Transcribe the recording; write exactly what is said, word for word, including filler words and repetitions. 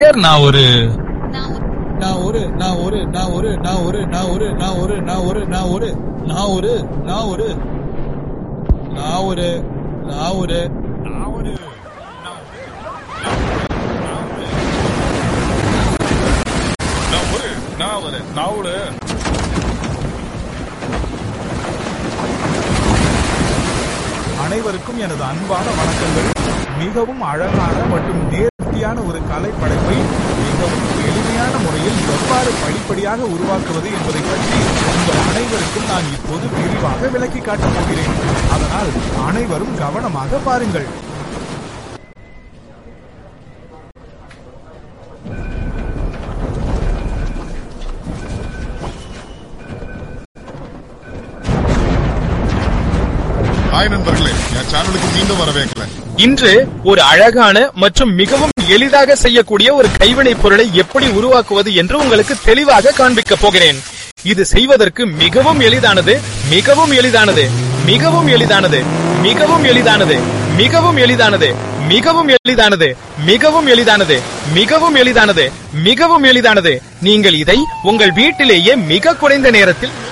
நான் ஒரு நான் ஒரு நான் ஒரு நான் ஒரு நான் ஒரு நான் ஒரு நான் ஒரு நான் ஒரு நான் ஒரு நான் ஒரு நான் ஒரு நான் ஒரு நான் ஒரு நான் ஒரு நான் ஒரு நான் ஒரு அனைவருக்கும் எனது அன்பான வணக்கங்கள். மிகவும் அழகான மற்றும் நேர்த்தியான ஒரு கலை படைப்பை மிகவும் எளிமையான முறையில் எவ்வாறு படிப்படியாக உருவாக்குவது என்பதை பற்றி உங்கள் அனைவருக்கும் நான் இப்போது விரிவாக விளக்கி காட்டப் போகிறேன். அதனால் அனைவரும் கவனமாக பாருங்கள். ஹாய் நண்பர்களே, என் சேனலுக்கு மீண்டும் வரவேற்கிறேன். இன்று ஒரு அழகான மற்றும் மிகவும் எளிதாக செய்யக்கூடிய ஒரு கைவினைப் பொருளை எப்படி உருவாக்குவது என்று உங்களுக்கு தெளிவாக காண்பிக்க போகிறேன். இது செய்வதற்கு மிகவும் எளிதானது மிகவும் எளிதானது மிகவும் எளிதானது மிகவும் எளிதானது மிகவும் எளிதானது மிகவும் எளிதானது மிகவும் எளிதானது மிகவும் எளிதானது மிகவும் எளிதானது. நீங்கள் இதை உங்கள் வீட்டிலேயே மிக குறைந்த நேரத்தில்